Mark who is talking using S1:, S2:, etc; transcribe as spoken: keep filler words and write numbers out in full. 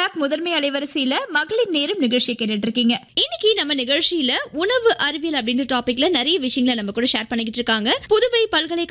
S1: Black முதன்மை அலைவரிசையில மகளிர் நேரம் நிகழ்ச்சி கேட்டுட்டு இருக்கீங்க.
S2: இன்னைக்கு நம்ம நிகழ்ச்சியில உணவு அறிவியல் அப்படின்ற டாபிக்ல நிறைய விஷயங்களை நம்ம கூட ஷேர் பண்ணிக்கிட்டு இருக்காங்க புதுவை பல்கலைக்கழக